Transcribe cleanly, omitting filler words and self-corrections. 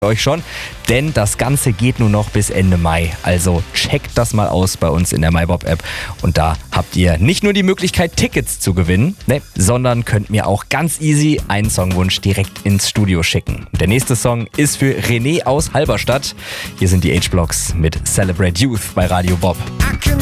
euch schon, denn das Ganze geht nur noch bis Ende Mai. Also checkt das mal aus bei uns in der MyBob-App und da habt ihr nicht nur die Möglichkeit, Tickets zu gewinnen, sondern könnt mir auch ganz easy einen Songwunsch direkt ins Studio schicken. Der nächste Song ist für René aus Halberstadt. Hier sind die H-Blocks mit Celebrate Youth bei Radio Bob.